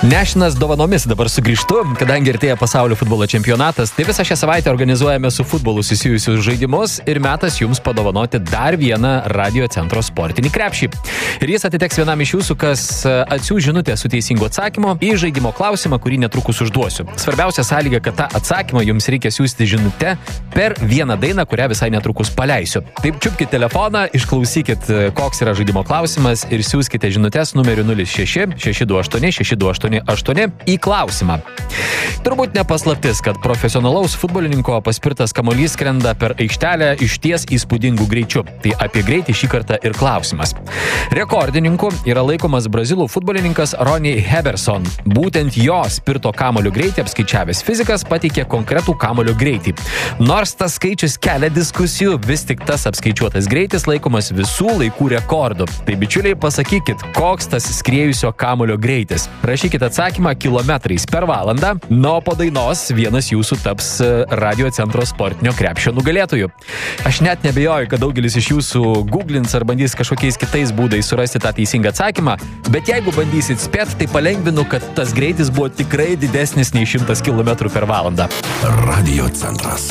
Nešinas dovanomis dabar sugrįžtu, kadangi artėja pasaulio futbolo čempionatas, tai visą šią savaitę organizuojame su futbolu susijusius žaidimus ir metas jums padovanoti dar vieną Radio Centro sportinį krepšį. Ir jis atiteks vienam iš jūsų, kas atsiųs žinutę su teisingu atsakymu į žaidimo klausimą, kurį netrukus užduosiu. Svarbiausia sąlyga, kad tą atsakymą jums reikia siųsti žinutę per vieną dainą, kurią visai netrukus paleisiu. Taip, čiupkite telefoną, išklausykit, koks yra žaidimo klausimas ir siųskite žinutės numeriu 06 628 628 į klausimą. Turbūt nepaslaptis, kad profesionalaus futbolininko paspirtas kamuolys skrenda per aikštelę išties įspūdingų greičių. Tai apie greitį šį kartą ir klausimas. Rekordininku yra laikomas brazilų futbolininkas Ronnie Heberson. Būtent jo spirto kamuolio greitį apskaičiavęs fizikas pateikė konkretų kamuolio greitį. Nors tas skaičius kelia diskusijų, vis tik tas apskaičiuotas greitis laikomas visų laikų rekordu. Tai bičiuliai, pasakykit, koks tas skriejusio kamuolio greitis. Rašykite atsakymą kilometrais per valandą, o po dainos vienas jūsų taps Radio Centro sportinio krepšio nugalėtojų. Aš net nebejoju, kad daugelis iš jūsų googlins ar bandys kažkokiais kitais būdais surasti tą teisingą atsakymą, bet jeigu bandysit spėt, tai palengvinu, kad tas greitis buvo tikrai didesnis nei 100 km per valandą. Radio Centras.